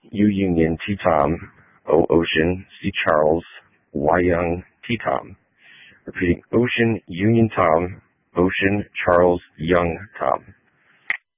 U Union T Tom, O Ocean, C Charles, Y Young, T Tom. Repeating, Ocean, Union Tom, Ocean, Charles, Young, Tom.